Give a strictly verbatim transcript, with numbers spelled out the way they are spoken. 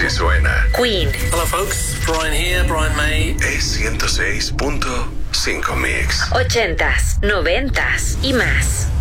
Así suena. Queen. Hello folks, Brian here, Brian May. Es ciento seis punto cinco Mix. Ochentas, noventas y más.